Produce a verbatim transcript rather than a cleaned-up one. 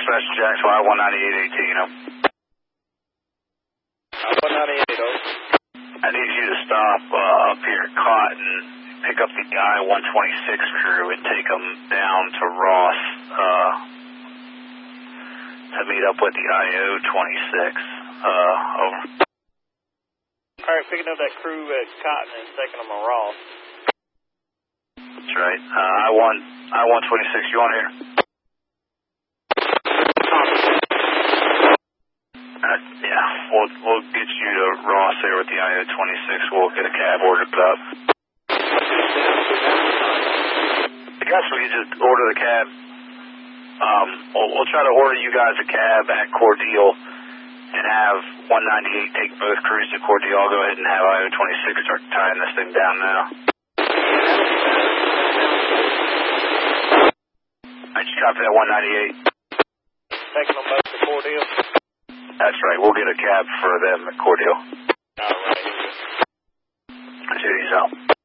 Dispatch Jacksonville, I one ninety-eight eighteen, oh. I one ninety-eight, oh. I need you to stop uh, up here at Cotton, pick up the I one twenty-six crew and take them down to Ross uh, to meet up with the I O twenty-six. Uh, over. All right, picking up that crew at Cotton and taking them to Ross. That's right. Uh, I one, I one twenty-six, you on here? Uh, yeah, we'll, we'll get you to Ross there with the I O twenty-six. We'll get a cab ordered up. I guess we can just order the cab. Um, we'll, we'll try to order you guys a cab at Cordele and have one ninety-eight take both crews to Cordele. I'll go ahead and have I O twenty-six start tying this thing down now. I just copy that one ninety-eight. Taking them both to Cordele? That's right. We'll get a cab for them at Cordele. All right. Duty's out.